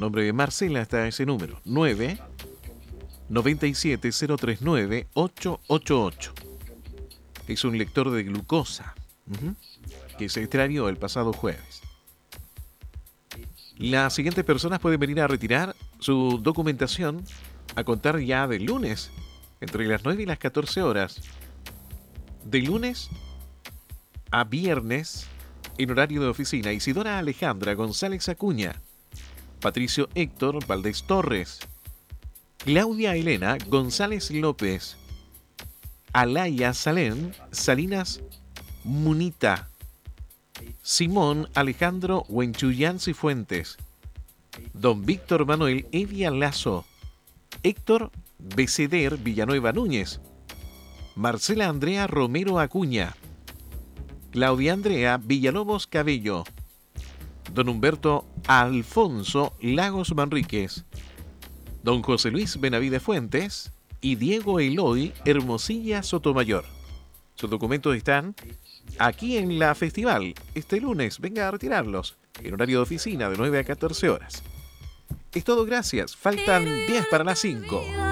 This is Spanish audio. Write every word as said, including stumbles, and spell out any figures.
nombre de Marcela está ese número. nueve nueve siete cero tres nueve ocho ocho ocho. Es un lector de glucosa uh-huh, que se extravió el pasado jueves. Las siguientes personas pueden venir a retirar su documentación a contar ya del lunes, entre las nueve y las catorce horas. De lunes a viernes, en horario de oficina, Isidora Alejandra González Acuña, Patricio Héctor Valdés Torres, Claudia Elena González López, Alaya Salén Salinas Munita, Simón Alejandro Huenchuyán Cifuentes, Don Víctor Manuel Evia Lazo, Héctor Beceder Villanueva Núñez, Marcela Andrea Romero Acuña, Claudia Andrea Villalobos Cabello, Don Humberto Alfonso Lagos Manríquez, Don José Luis Benavides Fuentes y Diego Eloy Hermosilla Sotomayor. Sus documentos están aquí en la festival. Este lunes venga a retirarlos en horario de oficina de nueve a catorce horas. Es todo, gracias. Faltan diez para las cinco.